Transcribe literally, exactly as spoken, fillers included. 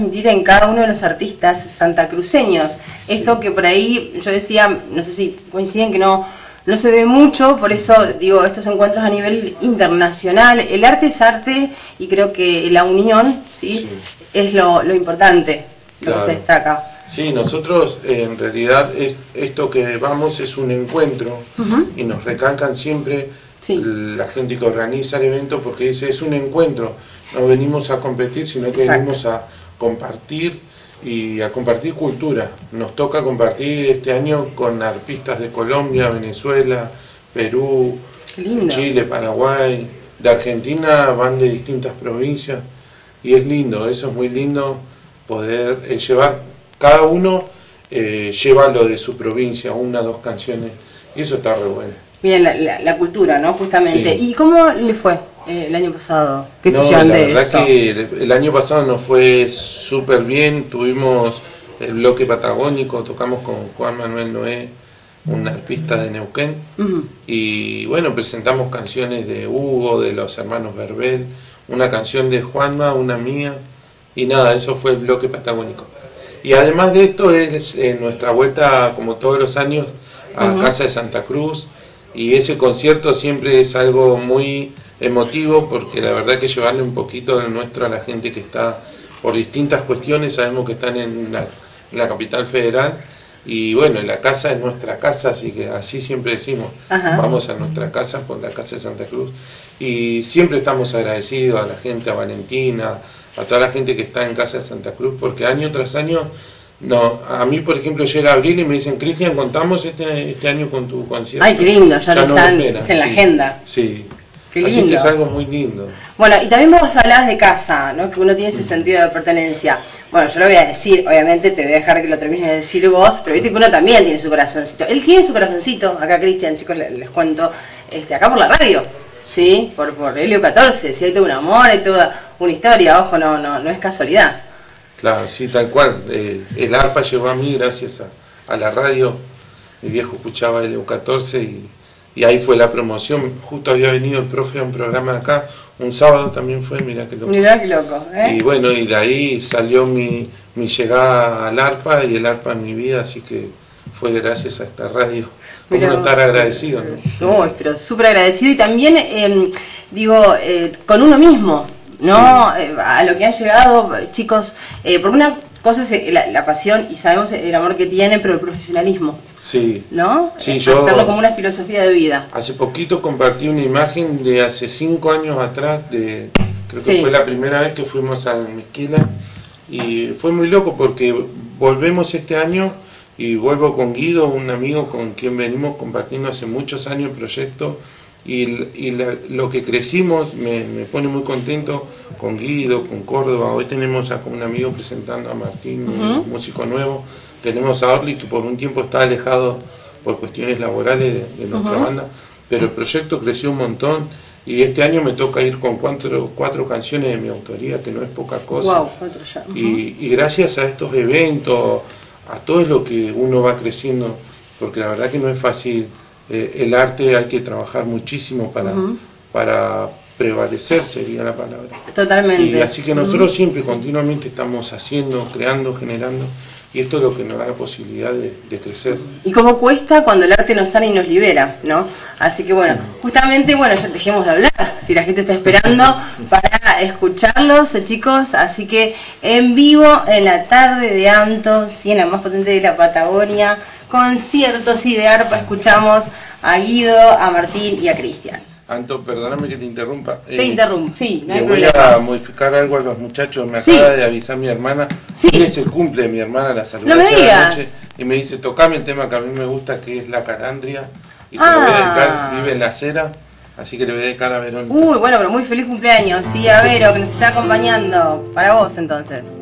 en cada uno de los artistas santacruceños. Sí. Esto que por ahí yo decía, no sé si coinciden que no, no se ve mucho, por eso digo, estos encuentros a nivel internacional, el arte es arte y creo que la unión, ¿sí? Sí. es lo, lo importante, lo claro. que se destaca. Sí, nosotros eh, en realidad es, esto que vamos es un encuentro uh-huh. y nos recalcan siempre sí. la gente que organiza el evento porque dice es un encuentro, no venimos a competir sino que Exacto. venimos a compartir y a compartir cultura. Nos toca compartir este año con artistas de Colombia, Venezuela, Perú, Chile, Paraguay, de Argentina van de distintas provincias y es lindo, eso es muy lindo poder eh, llevar, cada uno eh, lleva lo de su provincia, una, dos canciones y eso está re bueno. Bien, la, la, la cultura, ¿no? Justamente. Sí. ¿Y cómo le fue eh, el año pasado? ¿Qué no, se llevan la de verdad eso? que el, el año pasado nos fue súper bien, tuvimos el bloque patagónico, tocamos con Juan Manuel Noé, un arpista de Neuquén, uh-huh. y bueno, presentamos canciones de Hugo, de los hermanos Verbel, una canción de Juanma, una mía, y nada, eso fue el bloque patagónico. Y además de esto es eh, nuestra vuelta, como todos los años, a uh-huh. Casa de Santa Cruz, y ese concierto siempre es algo muy emotivo porque la verdad que llevarle un poquito de nuestro a la gente que está por distintas cuestiones, sabemos que están en la, en la capital federal y bueno, la casa es nuestra casa, así que así siempre decimos, Ajá. vamos a nuestra casa por la Casa de Santa Cruz y siempre estamos agradecidos a la gente, a Valentina, a toda la gente que está en Casa de Santa Cruz porque año tras año no, a mí por ejemplo llega abril y me dicen, Cristian, contamos este, este año con tu concierto. Ay, qué lindo, ya, ya no están espera, está en la sí, agenda. Sí, qué así lindo. que es algo muy lindo. Bueno, y también vos hablabas de casa, ¿no? Que uno tiene ese sentido de pertenencia. Bueno, yo lo voy a decir, obviamente te voy a dejar que lo termines de decir vos, pero viste que uno también tiene su corazoncito. Él tiene su corazoncito, acá Cristian, chicos, les, les cuento, este, acá por la radio, ¿sí? Por, por Helio catorce, ¿sí? Hay todo un amor, hay toda una historia, ojo, no, no, no es casualidad. Claro, sí, tal cual. Eh, el arpa llegó a mí gracias a, a la radio. Mi viejo escuchaba el E U catorce y, y ahí fue la promoción. Justo había venido el profe a un programa de acá, un sábado también fue, mirá qué loco. Mirá qué loco, ¿eh? Y bueno, y de ahí salió mi, mi llegada al arpa y el arpa en mi vida, así que fue gracias a esta radio. ¿Cómo no estar agradecido, no? No, pero súper agradecido y también, eh, digo, eh, con uno mismo. ¿No? Sí. Eh, a lo que han llegado, chicos, eh, porque una cosa es la, la pasión y sabemos el amor que tienen, pero el profesionalismo. Sí. ¿No? Sí, eh, yo hacerlo como una filosofía de vida. Hace poquito compartí una imagen de hace cinco años atrás, de creo que sí. fue la primera vez que fuimos a Mezquila y fue muy loco porque volvemos este año y vuelvo con Guido, un amigo con quien venimos compartiendo hace muchos años el proyecto. Y, y la, lo que crecimos me, me pone muy contento con Guido, con Córdoba. Hoy tenemos a un amigo presentando a Martín, uh-huh. un músico nuevo. Tenemos a Orly que por un tiempo está alejado por cuestiones laborales de, de nuestra uh-huh. banda, pero el proyecto creció un montón y este año me toca ir con cuatro, cuatro canciones de mi autoría, que no es poca cosa. Wow, cuatro ya. Uh-huh. y, y gracias a estos eventos, a todo lo que uno va creciendo, porque la verdad que no es fácil. Eh, el arte hay que trabajar muchísimo para, uh-huh. para prevalecer, sería la palabra. Totalmente. Y así que nosotros uh-huh. siempre, continuamente estamos haciendo, creando, generando, y esto es lo que nos da la posibilidad de, de crecer. Y cómo cuesta cuando el arte nos sana y nos libera, ¿no? Así que bueno, justamente, bueno, ya dejemos de hablar, si la gente está esperando para escucharlos, chicos, así que en vivo, en la tarde de Anto, sí, en la más potente de la Patagonia, conciertos y de arpa, escuchamos a Guido, a Martín y a Cristian. Anto, perdóname que te interrumpa. Te eh, interrumpo, sí, no hay Le voy problema. a modificar algo a los muchachos. Me sí. acaba de avisar mi hermana. Sí. Hoy es el cumple de mi hermana, la saludé no ayer anoche. Y me dice, tocame el tema que a mí me gusta, que es La Calandria. Y se ah. lo voy a dedicar, vive en la acera. Así que le voy a dedicar a Verónica. Uy, bueno, pero muy feliz cumpleaños. Sí, a Vero, que nos está acompañando. Para vos, entonces.